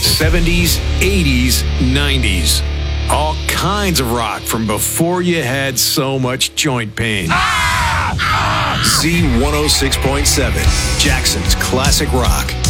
70s, 80s, 90s. All kinds of rock from before you had so much joint pain. Z106.7, Jackson's Classic Rock.